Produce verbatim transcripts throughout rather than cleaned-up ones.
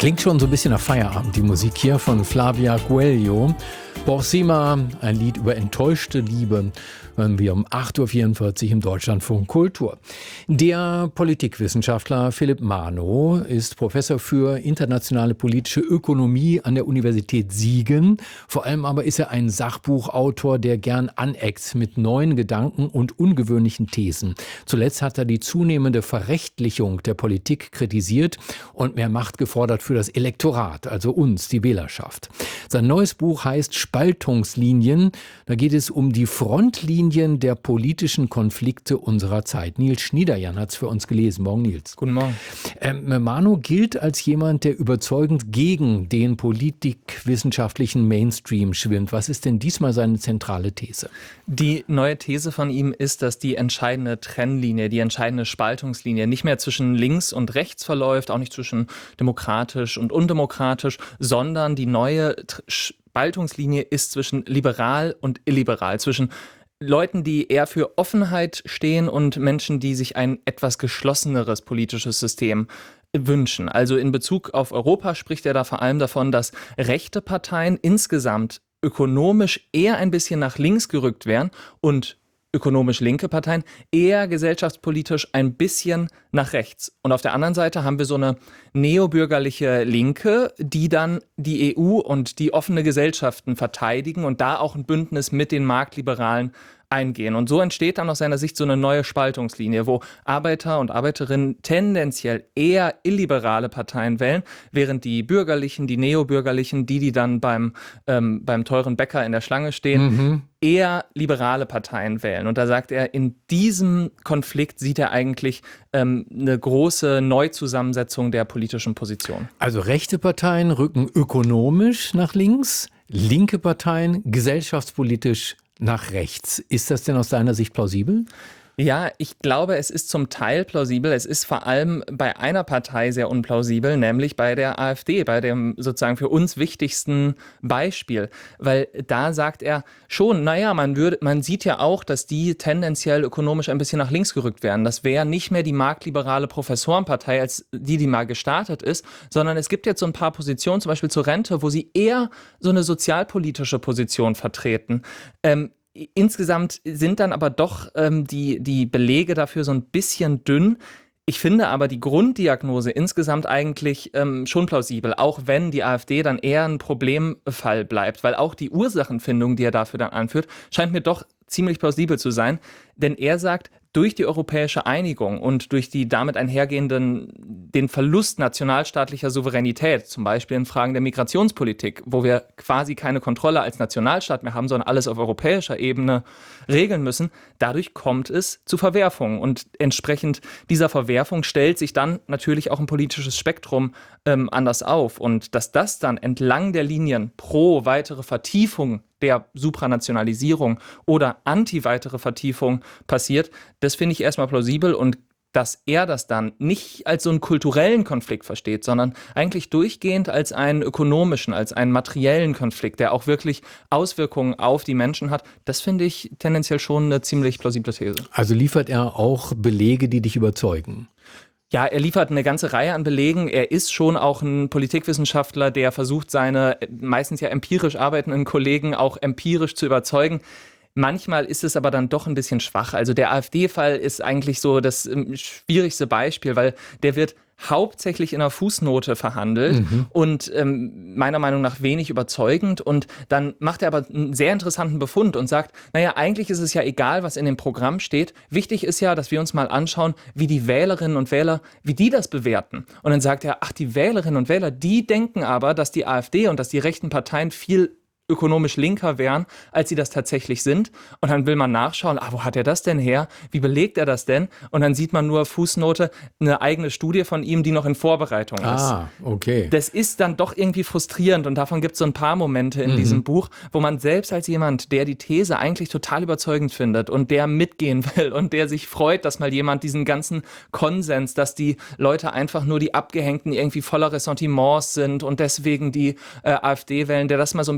Klingt schon so ein bisschen nach Feierabend, die Musik hier von Flavia Coelho. Por Cima, ein Lied über enttäuschte Liebe, hören wir um acht Uhr vierundvierzig im Deutschlandfunk Kultur. Der Politikwissenschaftler Philipp Manow ist Professor für internationale politische Ökonomie an der Universität Siegen. Vor allem aber ist er ein Sachbuchautor, der gern aneckt mit neuen Gedanken und ungewöhnlichen Thesen. Zuletzt hat er die zunehmende Verrechtlichung der Politik kritisiert und mehr Macht gefordert für das Elektorat, also uns, die Wählerschaft. Sein neues Buch heißt Spaltungslinien. Da geht es um die Frontlinien der politischen Konflikte unserer Zeit. Nils Schniederjan hat es für uns gelesen. Morgen, Nils. Guten Morgen. Ähm, Manow gilt als jemand, der überzeugend gegen den politikwissenschaftlichen Mainstream schwimmt. Was ist denn diesmal seine zentrale These? Die neue These von ihm ist, dass die entscheidende Trennlinie, die entscheidende Spaltungslinie nicht mehr zwischen links und rechts verläuft, auch nicht zwischen demokratisch und undemokratisch, sondern die neue Spaltungslinie ist zwischen liberal und illiberal, zwischen Leuten, die eher für Offenheit stehen und Menschen, die sich ein etwas geschlosseneres politisches System wünschen. Also in Bezug auf Europa spricht er da vor allem davon, dass rechte Parteien insgesamt ökonomisch eher ein bisschen nach links gerückt wären und ökonomisch linke Parteien eher gesellschaftspolitisch ein bisschen nach rechts. Und auf der anderen Seite haben wir so eine neobürgerliche Linke, die dann die E U und die offene Gesellschaften verteidigen und da auch ein Bündnis mit den Marktliberalen eingehen. Und so entsteht dann aus seiner Sicht so eine neue Spaltungslinie, wo Arbeiter und Arbeiterinnen tendenziell eher illiberale Parteien wählen, während die Bürgerlichen, die Neobürgerlichen, die, die dann beim, ähm, beim teuren Bäcker in der Schlange stehen, mhm. eher liberale Parteien wählen. Und da sagt er, in diesem Konflikt sieht er eigentlich ähm, eine große Neuzusammensetzung der politischen Position. Also rechte Parteien rücken ökonomisch nach links, linke Parteien gesellschaftspolitisch nach rechts. Ist das denn aus deiner Sicht plausibel? Ja, ich glaube, es ist zum Teil plausibel. Es ist vor allem bei einer Partei sehr unplausibel, nämlich bei der AfD, bei dem sozusagen für uns wichtigsten Beispiel. Weil da sagt er schon, naja, man würde, man sieht ja auch, dass die tendenziell ökonomisch ein bisschen nach links gerückt werden. Das wäre nicht mehr die marktliberale Professorenpartei, als die, die mal gestartet ist, sondern es gibt jetzt so ein paar Positionen, zum Beispiel zur Rente, wo sie eher so eine sozialpolitische Position vertreten. Ähm, Insgesamt sind dann aber doch ähm, die, die Belege dafür so ein bisschen dünn. Ich finde aber die Grunddiagnose insgesamt eigentlich ähm, schon plausibel, auch wenn die AfD dann eher ein Problemfall bleibt, weil auch die Ursachenfindung, die er dafür dann anführt, scheint mir doch ziemlich plausibel zu sein, denn er sagt, durch die europäische Einigung und durch die damit einhergehenden den Verlust nationalstaatlicher Souveränität, zum Beispiel in Fragen der Migrationspolitik, wo wir quasi keine Kontrolle als Nationalstaat mehr haben, sondern alles auf europäischer Ebene regeln müssen, dadurch kommt es zu Verwerfungen. Und entsprechend dieser Verwerfung stellt sich dann natürlich auch ein politisches Spektrum ähm, anders auf. Und dass das dann entlang der Linien pro weitere Vertiefung der Supranationalisierung oder anti-weitere Vertiefung passiert, das finde ich erstmal plausibel und dass er das dann nicht als so einen kulturellen Konflikt versteht, sondern eigentlich durchgehend als einen ökonomischen, als einen materiellen Konflikt, der auch wirklich Auswirkungen auf die Menschen hat, das finde ich tendenziell schon eine ziemlich plausible These. Also liefert er auch Belege, die dich überzeugen? Ja, er liefert eine ganze Reihe an Belegen. Er ist schon auch ein Politikwissenschaftler, der versucht, seine meistens ja empirisch arbeitenden Kollegen auch empirisch zu überzeugen. Manchmal ist es aber dann doch ein bisschen schwach. Also der AfD-Fall ist eigentlich so das schwierigste Beispiel, weil der wird hauptsächlich in einer Fußnote verhandelt mhm. und ähm, meiner Meinung nach wenig überzeugend. Und dann macht er aber einen sehr interessanten Befund und sagt, naja, eigentlich ist es ja egal, was in dem Programm steht. Wichtig ist ja, dass wir uns mal anschauen, wie die Wählerinnen und Wähler, wie die das bewerten. Und dann sagt er, ach, die Wählerinnen und Wähler, die denken aber, dass die AfD und dass die rechten Parteien viel ökonomisch linker wären, als sie das tatsächlich sind. Und dann will man nachschauen, ah, wo hat er das denn her? Wie belegt er das denn? Und dann sieht man nur Fußnote, eine eigene Studie von ihm, die noch in Vorbereitung ist. Ah, okay. Das ist dann doch irgendwie frustrierend und davon gibt es so ein paar Momente in mhm. diesem Buch, wo man selbst als jemand, der die These eigentlich total überzeugend findet und der mitgehen will und der sich freut, dass mal jemand diesen ganzen Konsens, dass die Leute einfach nur die Abgehängten irgendwie voller Ressentiments sind und deswegen die äh, AfD wählen, der das mal so ein bisschen durchbricht,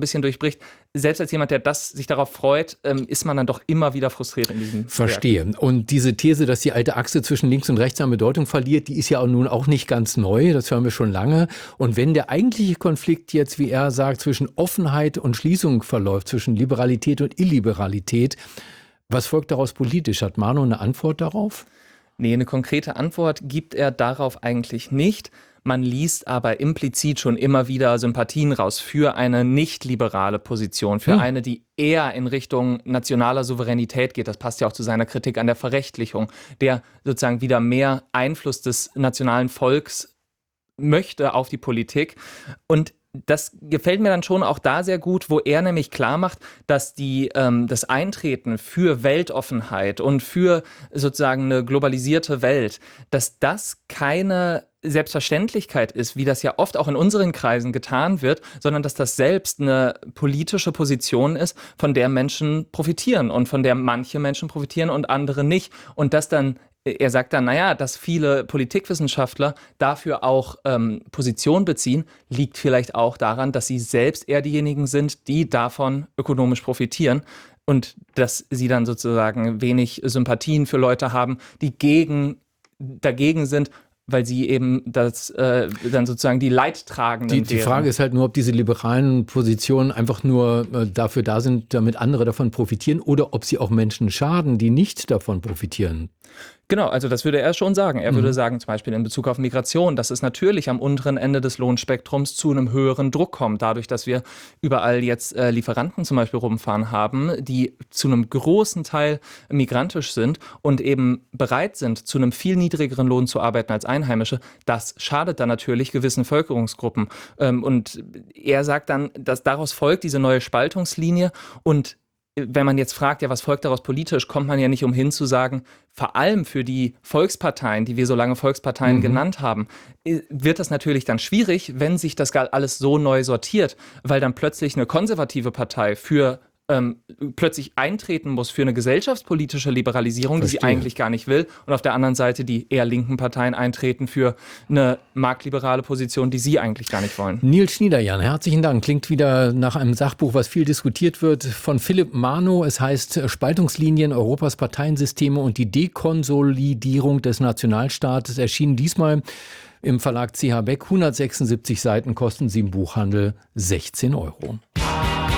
spricht, selbst als jemand, der das sich darauf freut, ähm, ist man dann doch immer wieder frustriert in diesem Verstehe. Werk. Und diese These, dass die alte Achse zwischen links und rechts an Bedeutung verliert, die ist ja auch nun auch nicht ganz neu. Das hören wir schon lange. Und wenn der eigentliche Konflikt jetzt, wie er sagt, zwischen Offenheit und Schließung verläuft, zwischen Liberalität und Illiberalität, was folgt daraus politisch? Hat Mano eine Antwort darauf? Nee, eine konkrete Antwort gibt er darauf eigentlich nicht. Man liest aber implizit schon immer wieder Sympathien raus für eine nicht-liberale Position, für hm. eine, die eher in Richtung nationaler Souveränität geht. Das passt ja auch zu seiner Kritik an der Verrechtlichung, der sozusagen wieder mehr Einfluss des nationalen Volks möchte auf die Politik. Und das gefällt mir dann schon auch da sehr gut, wo er nämlich klar macht, dass die, ähm, das Eintreten für Weltoffenheit und für sozusagen eine globalisierte Welt, dass das keine Selbstverständlichkeit ist, wie das ja oft auch in unseren Kreisen getan wird, sondern dass das selbst eine politische Position ist, von der Menschen profitieren und von der manche Menschen profitieren und andere nicht. Und dass dann Er sagt dann, naja, dass viele Politikwissenschaftler dafür auch ähm, Position beziehen, liegt vielleicht auch daran, dass sie selbst eher diejenigen sind, die davon ökonomisch profitieren und dass sie dann sozusagen wenig Sympathien für Leute haben, die gegen, dagegen sind, weil sie eben das äh, dann sozusagen die Leidtragenden die, die Frage ist halt nur, ob diese liberalen Positionen einfach nur äh, dafür da sind, damit andere davon profitieren oder ob sie auch Menschen schaden, die nicht davon profitieren. Genau, also das würde er schon sagen. Er mhm. würde sagen, zum Beispiel in Bezug auf Migration, dass es natürlich am unteren Ende des Lohnspektrums zu einem höheren Druck kommt, dadurch, dass wir überall jetzt äh, Lieferanten zum Beispiel rumfahren haben, die zu einem großen Teil migrantisch sind und eben bereit sind, zu einem viel niedrigeren Lohn zu arbeiten als Einheimische. Das schadet dann natürlich gewissen Bevölkerungsgruppen. Ähm, und er sagt dann, dass daraus folgt diese neue Spaltungslinie und wenn man jetzt fragt, ja, was folgt daraus politisch, kommt man ja nicht umhin zu sagen, vor allem für die Volksparteien, die wir so lange Volksparteien mhm. genannt haben, wird das natürlich dann schwierig, wenn sich das alles so neu sortiert, weil dann plötzlich eine konservative Partei für ähm, plötzlich eintreten muss für eine gesellschaftspolitische Liberalisierung, Verstehe. die sie eigentlich gar nicht will, und auf der anderen Seite die eher linken Parteien eintreten für eine marktliberale Position, die sie eigentlich gar nicht wollen. Nils Schniederjan, herzlichen Dank. Klingt wieder nach einem Sachbuch, was viel diskutiert wird, von Philipp Mano. Es heißt Spaltungslinien, Europas Parteiensysteme und die Dekonsolidierung des Nationalstaates. Erschienen diesmal im Verlag C H Beck. hundertsechsundsiebzig Seiten, kosten sie im Buchhandel sechzehn Euro.